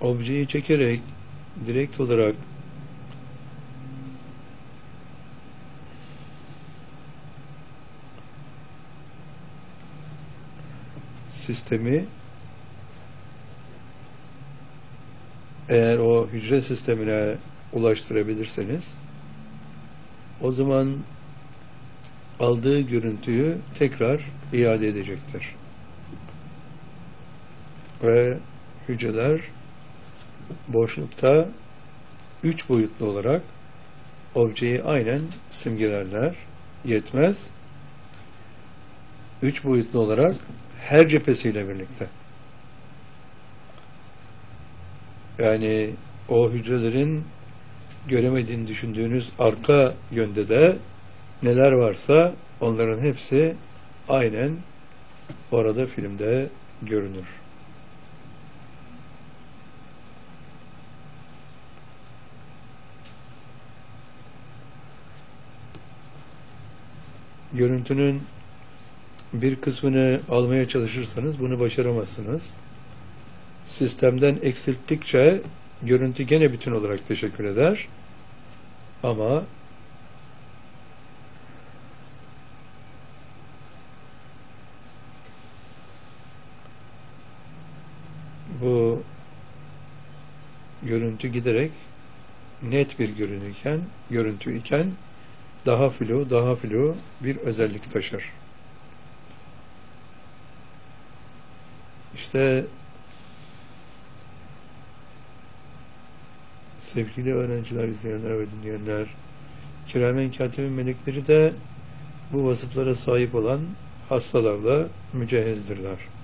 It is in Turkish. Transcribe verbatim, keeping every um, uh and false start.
objeyi çekerek direkt olarak sistemi, eğer o hücre sistemine ulaştırabilirseniz, o zaman aldığı görüntüyü tekrar iade edecektir. Ve hücreler boşlukta üç boyutlu olarak objeyi aynen simgelerler. Yetmez. Üç boyutlu olarak her cephesiyle birlikte. Yani o hücrelerin göremediğini düşündüğünüz arka yönde de neler varsa onların hepsi aynen orada filmde görünür. Görüntünün bir kısmını almaya çalışırsanız bunu başaramazsınız. Sistemden eksilttikçe görüntü gene bütün olarak teşekkür eder. Ama bu görüntü giderek net bir görünürken, görüntü iken daha flu, daha flu bir özellik taşır. İşte sevgili öğrenciler, izleyenler ve dinleyenler, Kiramen Katibin melekleri de bu vasıflara sahip olan hastalarla mücehhezdirler.